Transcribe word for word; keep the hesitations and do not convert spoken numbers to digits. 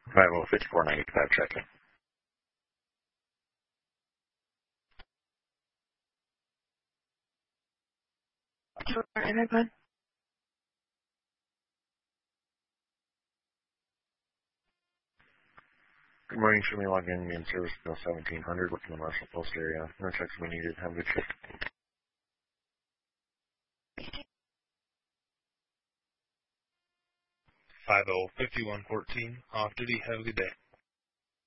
five oh fifty-four ninety-five check-in. Sure, everyone. Good morning, show me login in service bill seventeen hundred, looking in the Marshall Post area. No checks we needed. Have a good shift. five oh fifty-one fourteen, off duty, have a good day.